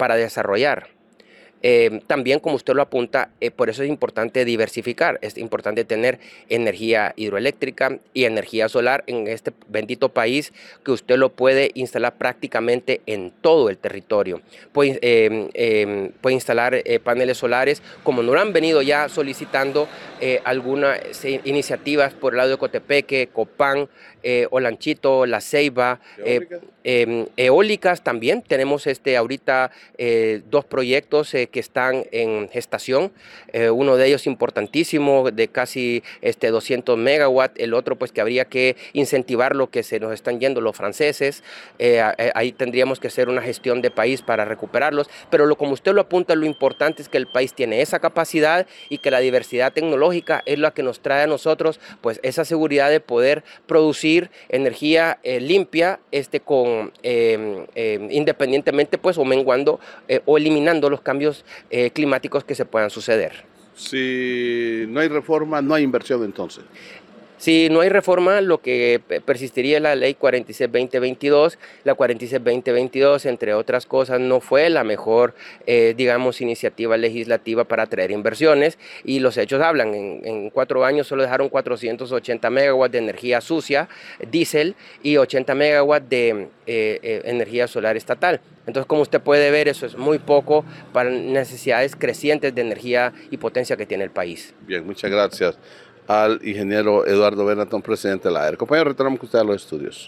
para desarrollar. También, como usted lo apunta, por eso es importante diversificar, es importante tener energía hidroeléctrica y energía solar en este bendito país, que usted lo puede instalar prácticamente en todo el territorio. Puede instalar paneles solares, como nos han venido ya solicitando algunas iniciativas por el lado de Cotepeque, Copán, Olanchito, La Ceiba, eólicas también. Tenemos ahorita 2 proyectos que están en gestación, uno de ellos importantísimo, de casi 200 megawatts, el otro pues que habría que incentivar lo que se nos están yendo los franceses, ahí tendríamos que hacer una gestión de país para recuperarlos, pero como usted lo apunta, lo importante es que el país tiene esa capacidad y que la diversidad tecnológica es la que nos trae a nosotros pues esa seguridad de poder producir energía limpia, independientemente pues o menguando o eliminando los cambios climáticos que se puedan suceder. Si no hay reforma, no hay inversión entonces. Si no hay reforma, lo que persistiría es la ley 46-2022. La 46-2022, entre otras cosas, no fue la mejor, iniciativa legislativa para atraer inversiones, y los hechos hablan. En 4 años solo dejaron 480 megawatts de energía sucia, diésel, y 80 megawatts de energía solar estatal. Entonces, como usted puede ver, eso es muy poco para necesidades crecientes de energía y potencia que tiene el país. Bien, muchas gracias al ingeniero Eduardo Bernatón, presidente de la AER. Compañero, retornamos con usted a los estudios.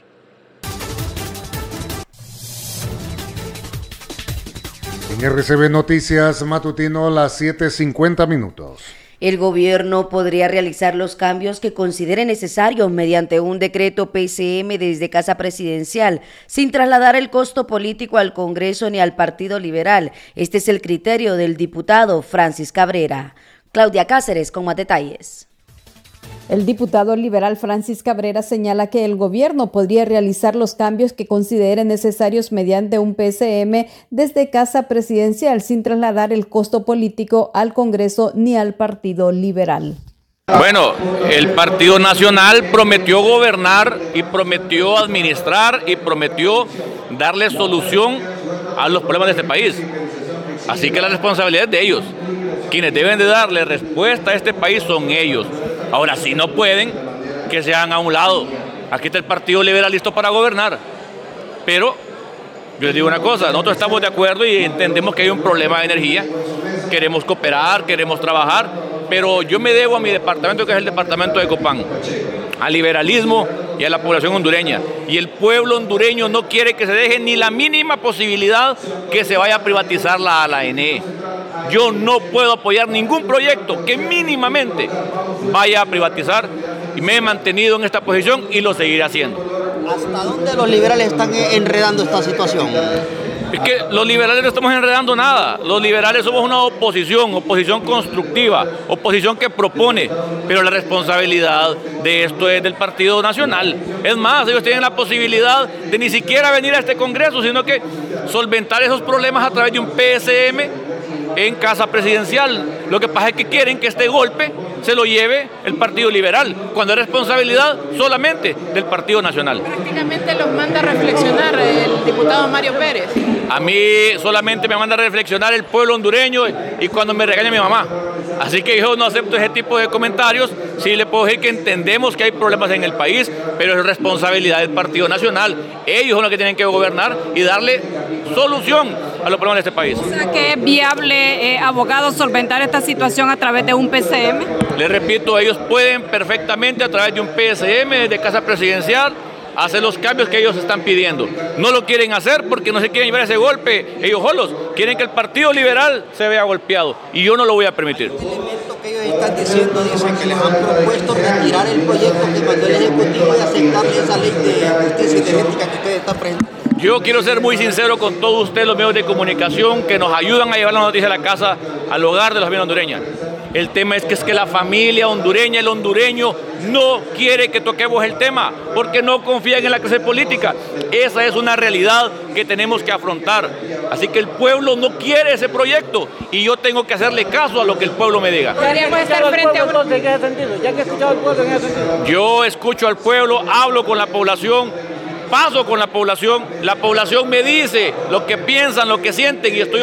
En RCB Noticias Matutino, las 7:50 minutos. El gobierno podría realizar los cambios que considere necesarios mediante un decreto PCM desde Casa Presidencial, sin trasladar el costo político al Congreso ni al Partido Liberal. Este es el criterio del diputado Francis Cabrera. Claudia Cáceres con más detalles. El diputado liberal Francis Cabrera señala que el gobierno podría realizar los cambios que considere necesarios mediante un PCM desde Casa Presidencial sin trasladar el costo político al Congreso ni al Partido Liberal. Bueno, el Partido Nacional prometió gobernar y prometió administrar y prometió darle solución a los problemas de este país. Así que la responsabilidad es de ellos. Quienes deben de darle respuesta a este país son ellos. Ahora, si no pueden, que se hagan a un lado. Aquí está el Partido Liberal listo para gobernar. Pero, yo les digo una cosa, nosotros estamos de acuerdo y entendemos que hay un problema de energía. Queremos cooperar, queremos trabajar, pero yo me debo a mi departamento, que es el departamento de Copán, al liberalismo y a la población hondureña. Y el pueblo hondureño no quiere que se deje ni la mínima posibilidad que se vaya a privatizar la ANE. Yo no puedo apoyar ningún proyecto que mínimamente vaya a privatizar, y me he mantenido en esta posición y lo seguiré haciendo. ¿Hasta dónde los liberales están enredando esta situación? Es que los liberales no estamos enredando nada. Los liberales somos una oposición constructiva, oposición que propone, pero la responsabilidad de esto es del Partido Nacional. Es más, ellos tienen la posibilidad de ni siquiera venir a este Congreso, sino que solventar esos problemas a través de un PSM en Casa Presidencial. Lo que pasa es que quieren que este golpe se lo lleve el Partido Liberal, cuando es responsabilidad solamente del Partido Nacional. Prácticamente los manda a reflexionar el diputado Mario Pérez. A mí solamente me manda a reflexionar el pueblo hondureño y cuando me regaña mi mamá. Así que yo no acepto ese tipo de comentarios. Sí le puedo decir que entendemos que hay problemas en el país, pero es responsabilidad del Partido Nacional. Ellos son los que tienen que gobernar y darle solución a los problemas de este país. O sea, que es viable, abogado, solventar esta situación a través de un PCM. Les repito, ellos pueden perfectamente a través de un PSM de Casa Presidencial hacer los cambios que ellos están pidiendo. No lo quieren hacer porque no se quieren llevar ese golpe ellos solos. Quieren que el Partido Liberal se vea golpeado y yo no lo voy a permitir. El elemento que ellos están diciendo, dicen que les han propuesto retirar el proyecto que mandó el Ejecutivo y aceptarle esa ley de justicia energética que ustedes están presentando. Yo quiero ser muy sincero con todos ustedes, los medios de comunicación, que nos ayudan a llevar la noticia a la casa, al hogar de las familias hondureñas. El tema es que la familia hondureña, el hondureño, no quiere que toquemos el tema, porque no confían en la clase política. Esa es una realidad que tenemos que afrontar. Así que el pueblo no quiere ese proyecto y yo tengo que hacerle caso a lo que el pueblo me diga. Yo escucho al pueblo, hablo con la población, paso con la población me dice lo que piensan, lo que sienten y estoy